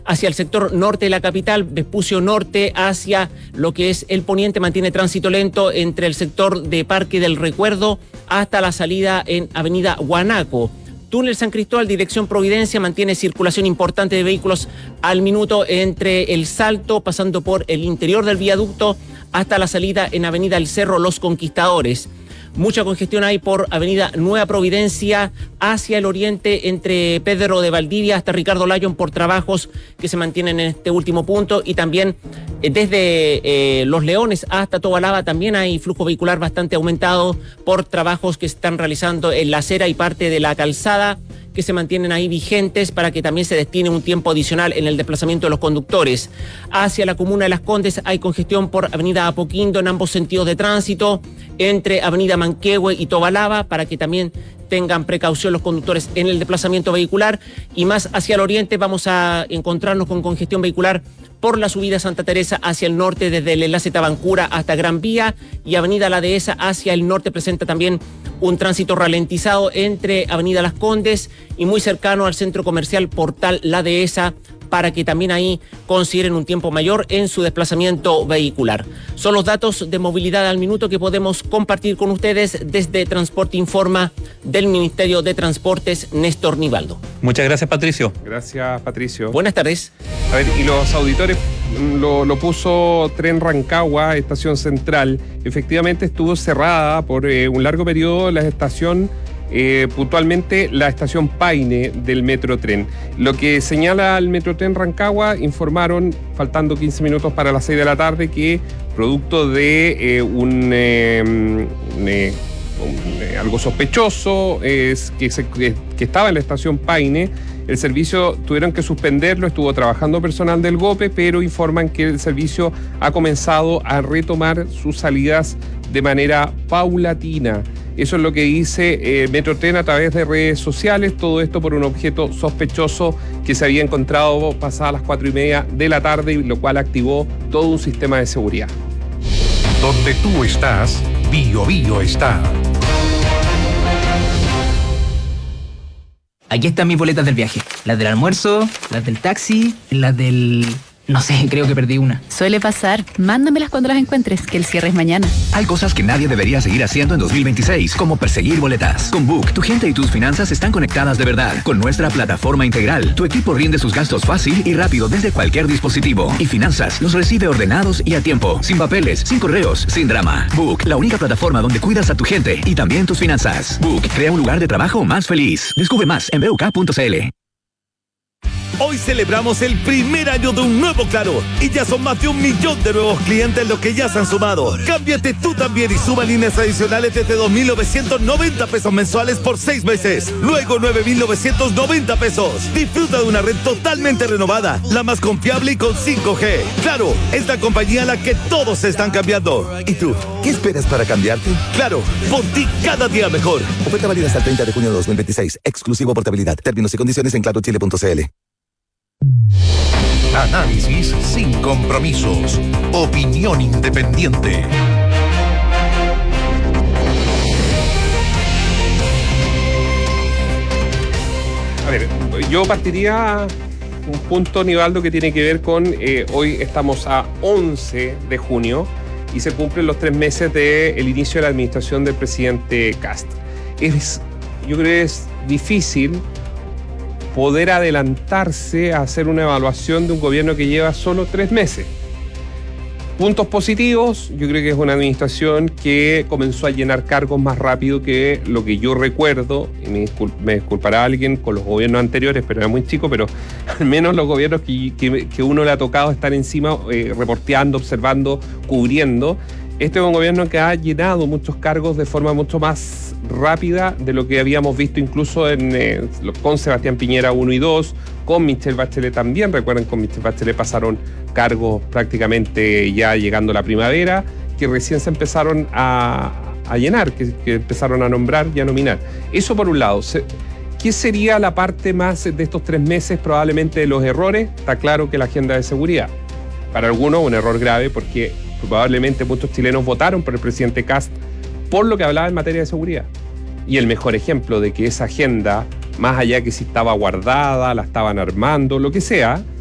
Hacia el sector norte de la capital, Vespucio Norte hacia lo que es el poniente, mantiene tránsito lento entre el sector de Parque del Recuerdo hasta la salida en Avenida Guanaco. Túnel San Cristóbal, dirección Providencia, mantiene circulación importante de vehículos al minuto entre el Salto, pasando por el interior del viaducto hasta la salida en Avenida El Cerro Los Conquistadores. Mucha congestión hay por Avenida Nueva Providencia hacia el oriente entre Pedro de Valdivia hasta Ricardo Lyon por trabajos que se mantienen en este último punto, y también desde Los Leones hasta Tobalaba también hay flujo vehicular bastante aumentado por trabajos que se están realizando en la acera y parte de la calzada, que se mantienen ahí vigentes para que también se destine un tiempo adicional en el desplazamiento de los conductores. Hacia la comuna de Las Condes hay congestión por Avenida Apoquindo en ambos sentidos de tránsito, entre Avenida Manquehue y Tobalaba, para que también tengan precaución los conductores en el desplazamiento vehicular. Y más hacia el oriente vamos a encontrarnos con congestión vehicular por la subida Santa Teresa hacia el norte, desde el enlace Tabancura hasta Gran Vía, y Avenida La Dehesa hacia el norte presenta también un tránsito ralentizado entre Avenida Las Condes y muy cercano al centro comercial Portal La Dehesa, para que también ahí consideren un tiempo mayor en su desplazamiento vehicular. Son los datos de movilidad al minuto que podemos compartir con ustedes desde Transporte Informa del Ministerio de Transportes, Néstor Nivaldo. Muchas gracias, Patricio. Gracias, Patricio. Buenas tardes. A ver, y los auditores lo puso Tren Rancagua, estación central. Efectivamente estuvo cerrada por un largo periodo la estación, puntualmente la estación Paine del Metrotren. Lo que señala el Metrotren Rancagua, informaron, faltando 15 minutos para las 6 de la tarde, que producto de algo sospechoso que estaba en la estación Paine, el servicio tuvieron que suspenderlo, estuvo trabajando personal del GOPE, pero informan que el servicio ha comenzado a retomar sus salidas de manera paulatina. Eso es lo que dice Metrotren a través de redes sociales. Todo esto por un objeto sospechoso que se había encontrado pasadas las 4:30 de la tarde, lo cual activó todo un sistema de seguridad. Donde tú estás, Bio Bio está. Aquí están mis boletas del viaje. Las del almuerzo, las del taxi, las del... No sé, creo que perdí una. Suele pasar. Mándamelas cuando las encuentres, que el cierre es mañana. Hay cosas que nadie debería seguir haciendo en 2026, como perseguir boletas. Con Book, tu gente y tus finanzas están conectadas de verdad. Con nuestra plataforma integral, tu equipo rinde sus gastos fácil y rápido desde cualquier dispositivo. Y finanzas los recibe ordenados y a tiempo, sin papeles, sin correos, sin drama. Book, la única plataforma donde cuidas a tu gente y también tus finanzas. Book, crea un lugar de trabajo más feliz. Descubre más en BUK.cl. Hoy celebramos el primer año de un nuevo Claro y ya son más de 1 millón de nuevos clientes los que ya se han sumado. Cámbiate tú también y suma líneas adicionales desde 2.990 pesos mensuales por 6 meses. Luego 9.990 pesos. Disfruta de una red totalmente renovada, la más confiable y con 5G. Claro, es la compañía a la que todos se están cambiando. ¿Y tú? ¿Qué esperas para cambiarte? Claro, por ti cada día mejor. Oferta válida hasta el 30 de junio de 2026. Exclusivo portabilidad. Términos y condiciones en clarochile.cl. Análisis sin compromisos. Opinión independiente. A ver, yo partiría un punto, Nivaldo, que tiene que ver con hoy estamos a 11 de junio y se cumplen los 3 meses del inicio de la administración del presidente Kast. Yo creo que es difícil poder adelantarse a hacer una evaluación de un gobierno que lleva solo 3 meses. Puntos positivos, yo creo que es una administración que comenzó a llenar cargos más rápido que lo que yo recuerdo, y me disculpará alguien con los gobiernos anteriores, pero era muy chico, pero al menos los gobiernos que uno le ha tocado estar encima, reporteando, observando, cubriendo. Este es un gobierno que ha llenado muchos cargos de forma mucho más rápida de lo que habíamos visto incluso con Sebastián Piñera 1 y 2, con Michelle Bachelet también. Recuerden, con Michelle Bachelet pasaron cargos prácticamente ya llegando la primavera, que recién se empezaron a llenar, que empezaron a nombrar y a nominar. Eso por un lado. ¿Qué sería la parte más de estos 3 meses probablemente de los errores? Está claro que la agenda de seguridad. Para algunos un error grave, porque probablemente muchos chilenos votaron por el presidente Kast por lo que hablaba en materia de seguridad. Y el mejor ejemplo de que esa agenda, más allá que si estaba guardada, la estaban armando, lo que sea,